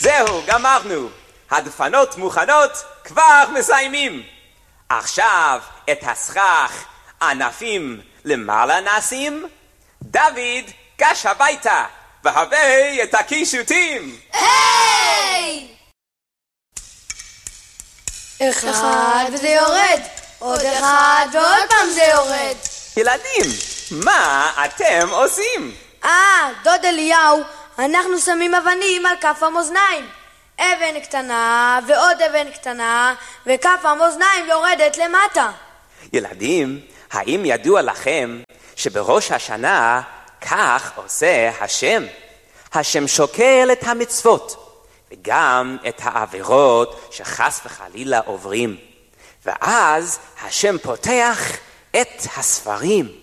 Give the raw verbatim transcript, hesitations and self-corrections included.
זהו, גמרנו. הדפנות מוכנות, כבר מסיימים. עכשיו את הסכך ענפים למעלה נשים. דוד, גש הביתה, והבא את הקישוטים. היי! אחד וזה יורד, עוד אחד ועוד פעם זה יורד. ילדים, מה אתם עושים? אה, דוד אליהו, אנחנו שמים אבנים על כף המאזניים. אבן קטנה ועוד אבן קטנה, וכף המאזניים יורדת למטה. ילדים, האם ידוע לכם שבראש השנה כך עושה השם? השם שוקל את המצוות וגם את העבירות שחס וחלילה עוברים, ואז השם פותח את הספרים